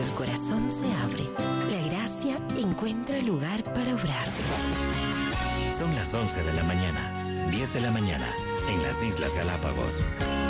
el corazón se abre, la gracia encuentra lugar para obrar. Son las 11 de la mañana, 10 de la mañana, en las Islas Galápagos.